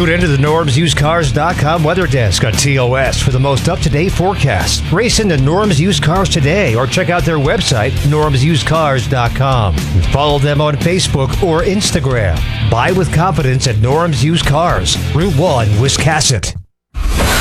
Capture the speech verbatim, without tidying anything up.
Tune into the Norms Used Cars dot com weather desk on T O S for the most up-to-date forecast. Race into Norms Used Cars today or check out their website, Norms Used Cars dot com. Follow them on Facebook or Instagram. Buy with confidence at Norms Used Cars, Route one, Wiscasset.